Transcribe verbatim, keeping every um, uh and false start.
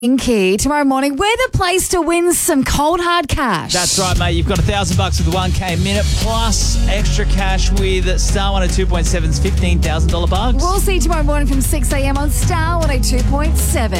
Key tomorrow morning. We're the place to win some cold hard cash. That's right, mate. You've got a thousand bucks with the one K minute plus extra cash with Star one oh two point seven's fifteen thousand dollars bucks. We'll see you tomorrow morning from six a.m. on Star one oh two point seven.